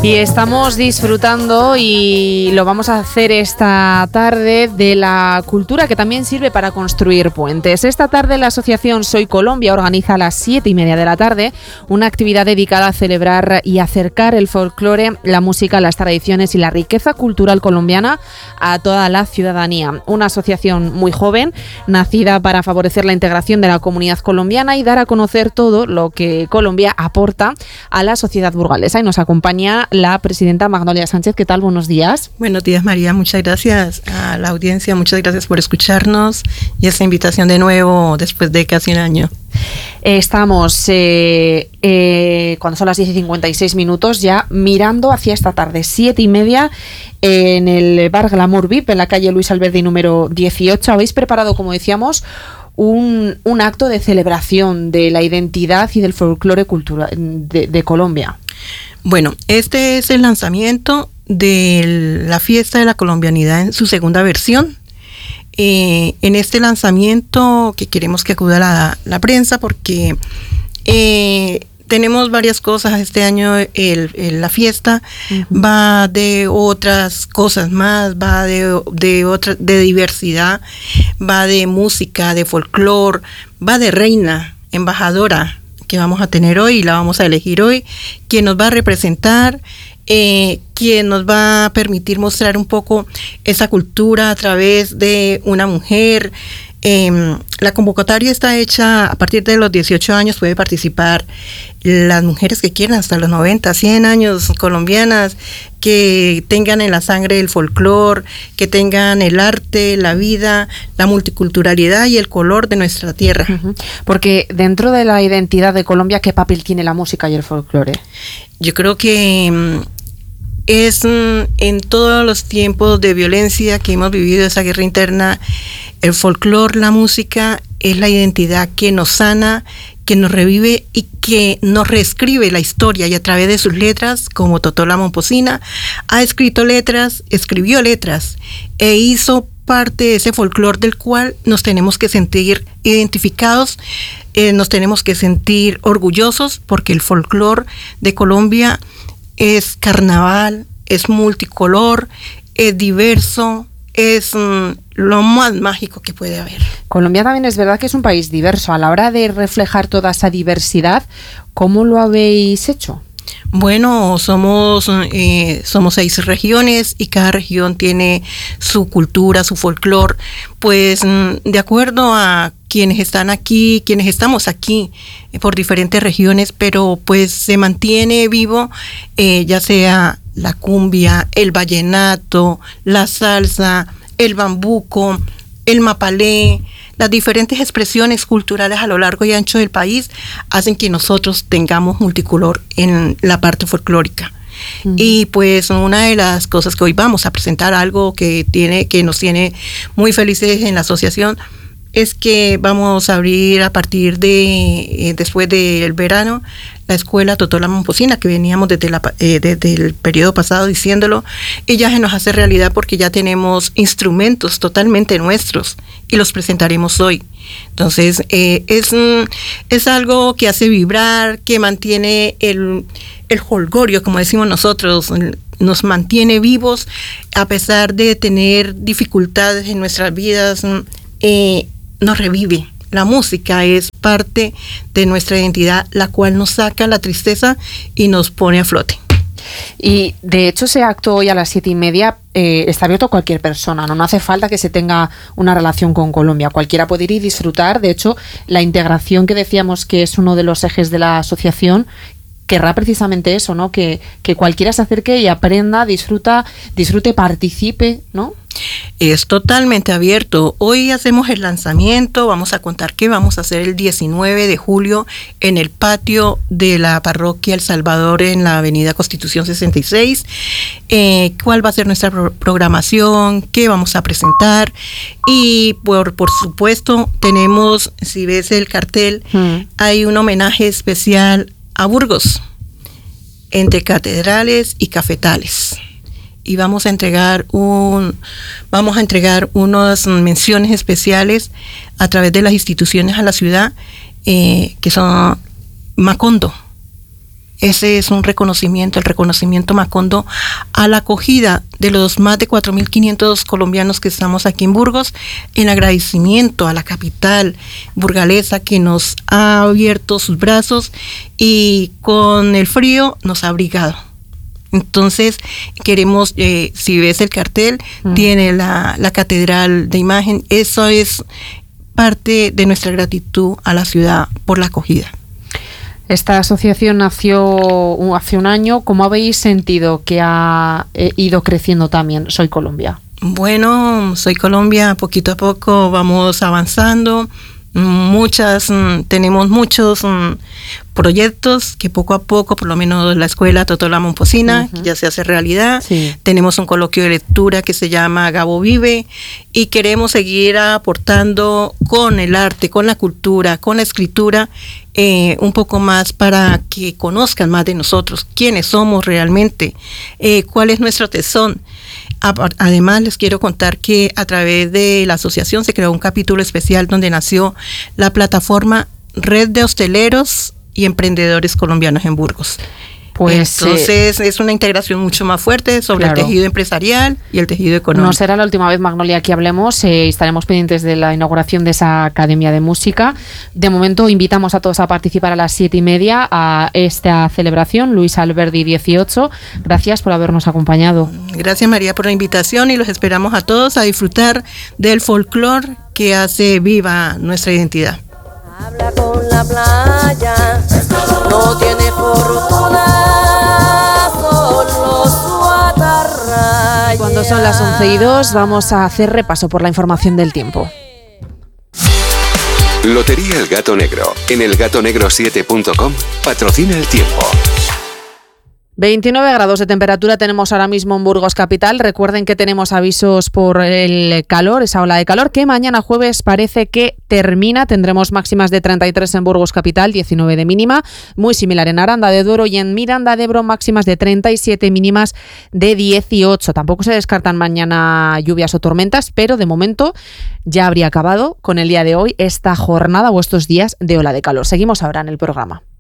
Y estamos disfrutando, y lo vamos a hacer esta tarde, de la cultura que también sirve para construir puentes. Esta tarde la asociación Soy Colombia organiza a las 7:30 de la tarde una actividad dedicada a celebrar y acercar el folclore, la música, las tradiciones y la riqueza cultural colombiana a toda la ciudadanía. Una asociación muy joven, nacida para favorecer la integración de la comunidad colombiana y dar a conocer todo lo que Colombia aporta a la sociedad burgalesa. Y nos acompaña la presidenta Magnolia Sánchez. ¿Qué tal? Buenos días. Buenos días, María. Muchas gracias a la audiencia. Muchas gracias por escucharnos y esta invitación de nuevo después de casi un año. Estamos, cuando son las 10:56, ya mirando hacia esta tarde, 7:30, en el bar Glamour VIP, en la calle Luis Alberdi número 18. Habéis preparado, como decíamos, un acto de celebración de la identidad y del folclore cultural de Colombia. Bueno, este es el lanzamiento de la Fiesta de la Colombianidad en su segunda versión. En este lanzamiento que queremos que acuda la prensa, porque tenemos varias cosas. Este año la fiesta va de otras cosas más, va de diversidad, va de música, de folclore, va de reina, embajadora, que vamos a tener hoy y la vamos a elegir hoy, quien nos va a representar, quien nos va a permitir mostrar un poco esa cultura a través de una mujer. La convocatoria está hecha a partir de los 18 años, puede participar las mujeres que quieran, hasta los 90, 100 años, colombianas, que tengan en la sangre el folclore, que tengan el arte, la vida, la multiculturalidad y el color de nuestra tierra. Porque dentro de la identidad de Colombia, ¿qué papel tiene la música y el folclore? Yo creo que es en todos los tiempos de violencia que hemos vivido, esa guerra interna, el folclore, la música, es la identidad que nos sana, que nos revive y que nos reescribe la historia, y a través de sus letras, como Totó la Momposina ha escrito letras, escribió letras e hizo parte de ese folclore del cual nos tenemos que sentir identificados, nos tenemos que sentir orgullosos, porque el folclore de Colombia es carnaval, es multicolor, es diverso, es lo más mágico que puede haber. Colombia también es verdad que es un país diverso. A la hora de reflejar toda esa diversidad, ¿cómo lo habéis hecho? Bueno, somos 6 regiones y cada región tiene su cultura, su folclore, pues de acuerdo a quienes están aquí, quienes estamos aquí por diferentes regiones, pero pues se mantiene vivo, ya sea la cumbia, el vallenato, la salsa, el bambuco, el mapalé. Las diferentes expresiones culturales a lo largo y ancho del país hacen que nosotros tengamos multicolor en la parte folclórica. Y pues una de las cosas que hoy vamos a presentar, algo que nos tiene muy felices en la asociación, es que vamos a abrir a partir de después del verano la escuela Totó la Momposina, que veníamos desde el periodo pasado diciéndolo, y ya se nos hace realidad porque ya tenemos instrumentos totalmente nuestros y los presentaremos hoy. Entonces es algo que hace vibrar, que mantiene el jolgorio, como decimos nosotros, nos mantiene vivos a pesar de tener dificultades en nuestras vidas. Nos revive. La música es parte de nuestra identidad, la cual nos saca la tristeza y nos pone a flote. Y de hecho ese acto hoy a las 7:30 está abierto a cualquier persona, no hace falta que se tenga una relación con Colombia, cualquiera puede ir y disfrutar. De hecho, la integración que decíamos que es uno de los ejes de la asociación querrá precisamente eso, ¿no? Que cualquiera se acerque y aprenda, disfrute, participe, ¿no? Es totalmente abierto. Hoy hacemos el lanzamiento, vamos a contar qué vamos a hacer el 19 de julio en el patio de la parroquia El Salvador en la avenida Constitución 66, cuál va a ser nuestra programación, qué vamos a presentar, y por supuesto tenemos, si ves el cartel, hay un homenaje especial a Burgos, entre catedrales y cafetales. Y vamos a entregar unas menciones especiales a través de las instituciones a la ciudad, que son Macondo, Ese es un reconocimiento, el reconocimiento Macondo a la acogida de los más de 4.500 colombianos que estamos aquí en Burgos, en agradecimiento a la capital burgalesa que nos ha abierto sus brazos y con el frío nos ha abrigado. Entonces queremos, si ves el cartel, tiene la catedral de imagen. Eso es parte de nuestra gratitud a la ciudad por la acogida. Esta asociación nació hace un año. ¿Cómo habéis sentido que ha ido creciendo también Soy Colombia? Bueno, Soy Colombia, poquito a poco vamos avanzando. Tenemos muchos proyectos que poco a poco, por lo menos la escuela Totolá Momposina, que ya se hace realidad. Sí. Tenemos un coloquio de lectura que se llama Gabo Vive y queremos seguir aportando con el arte, con la cultura, con la escritura, un poco más para que conozcan más de nosotros, quiénes somos realmente, cuál es nuestro tesón. Además, les quiero contar que a través de la asociación se creó un capítulo especial donde nació la plataforma Red de Hosteleros y Emprendedores Colombianos en Burgos. Pues entonces es una integración mucho más fuerte sobre el tejido empresarial y el tejido económico. No será la última vez, Magnolia, que hablemos. Estaremos pendientes de la inauguración de esa Academia de Música. De momento invitamos a todos a participar a las 7:30 a esta celebración, Luis Alberdi 18. Gracias por habernos acompañado. Gracias, María, por la invitación y los esperamos a todos a disfrutar del folclore que hace viva nuestra identidad. Habla con la playa, no tiene fortuna, solo su atarraya. Cuando son las 11:02 vamos a hacer repaso por la información del tiempo. Lotería El Gato Negro. En elgatonegro7.com patrocina el tiempo. 29 grados de temperatura tenemos ahora mismo en Burgos capital. Recuerden que tenemos avisos por el calor, esa ola de calor, que mañana jueves parece que termina. Tendremos máximas de 33 en Burgos capital, 19 de mínima. Muy similar en Aranda de Duero y en Miranda de Ebro, máximas de 37, mínimas de 18. Tampoco se descartan mañana lluvias o tormentas, pero de momento ya habría acabado con el día de hoy esta jornada o estos días de ola de calor. Seguimos ahora en el programa.